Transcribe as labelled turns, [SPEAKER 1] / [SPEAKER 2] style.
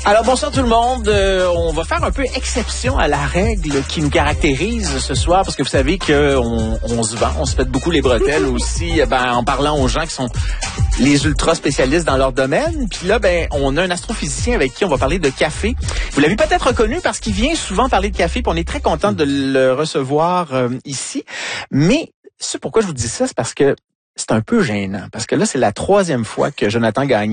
[SPEAKER 1] Alors bonsoir tout le monde, on va faire un peu exception à la règle qui nous caractérise ce soir parce que vous savez qu'on se vend, on se pète beaucoup les bretelles aussi en parlant aux gens qui sont les ultra spécialistes dans leur domaine. Puis là, on a un astrophysicien avec qui on va parler de café. Vous l'avez peut-être reconnu parce qu'il vient souvent parler de café, puis on est très content de le recevoir ici. Mais ce pourquoi je vous dis ça, c'est parce que c'est un peu gênant. Parce que là, c'est la 3e fois que Jonathan Gagné